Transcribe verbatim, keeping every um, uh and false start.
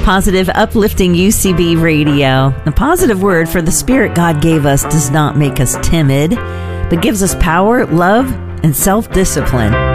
Positive, uplifting U C B radio. The positive word for the Spirit God gave us does not make us timid, but gives us power, love, and self-discipline.